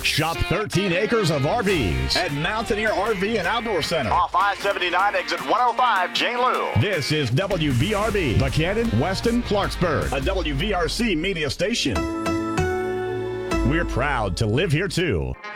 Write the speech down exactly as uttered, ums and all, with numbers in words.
Shop thirteen acres of R Vs at Mountaineer R V and Outdoor Center. Off I seventy-nine, exit one oh five, Jane Lou. This is W V R B, Buchanan, Weston, Clarksburg, a W V R C media station. We're proud to live here too.